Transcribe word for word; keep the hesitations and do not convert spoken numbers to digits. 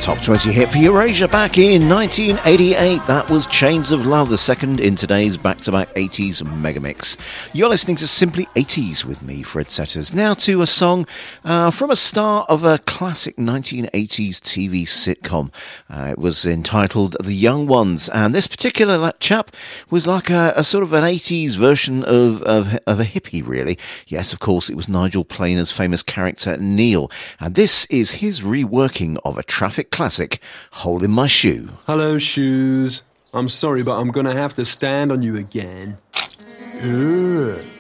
Top twenty hit for Eurasia back in nineteen eighty-eight. That was Chains of Love, the second in today's back-to-back eighties megamix. You're listening to Simply eighties with me, Fred Setters. Now to a song uh, from a star of a classic nineteen eighties T V sitcom. Uh, it was entitled The Young Ones, and this particular chap was like a, a sort of an eighties version of, of, of a hippie, really. Yes, of course, it was Nigel Planer's famous character Neil, and this is his reworking of a traffic classic, Hole in My Shoe. Hello, Shoes. I'm sorry, but I'm gonna have to stand on you again. Ugh.